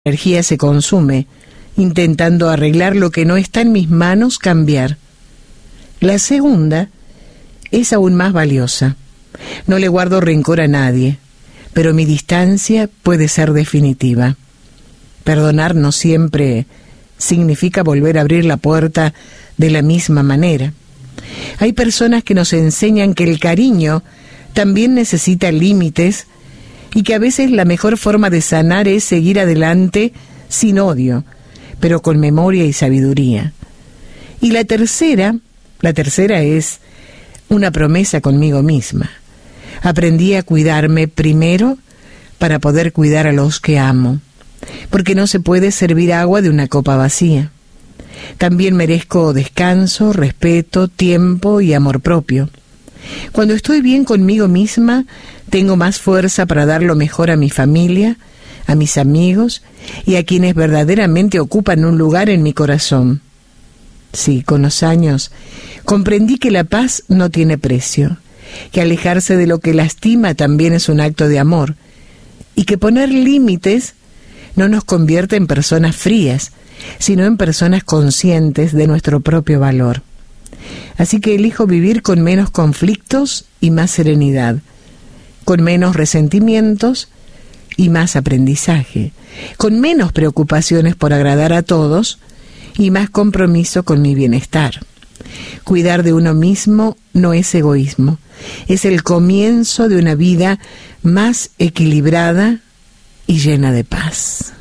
energía se consume intentando arreglar lo que no está en mis manos cambiar. La segunda es aún más valiosa. No le guardo rencor a nadie, pero mi distancia puede ser definitiva. Perdonar no siempre significa volver a abrir la puerta de la misma manera. Hay personas que nos enseñan que el cariño también necesita límites y que a veces la mejor forma de sanar es seguir adelante sin odio, pero con memoria y sabiduría. Y la tercera es una promesa conmigo misma. Aprendí a cuidarme primero para poder cuidar a los que amo, porque no se puede servir agua de una copa vacía. También merezco descanso, respeto, tiempo y amor propio. Cuando estoy bien conmigo misma, tengo más fuerza para dar lo mejor a mi familia, a mis amigos y a quienes verdaderamente ocupan un lugar en mi corazón. Sí, con los años comprendí que la paz no tiene precio, que alejarse de lo que lastima también es un acto de amor, y que poner límites no nos convierte en personas frías, sino en personas conscientes de nuestro propio valor. Así que elijo vivir con menos conflictos y más serenidad, con menos resentimientos y más aprendizaje, con menos preocupaciones por agradar a todos y más compromiso con mi bienestar. Cuidar de uno mismo no es egoísmo, es el comienzo de una vida más equilibrada y llena de paz.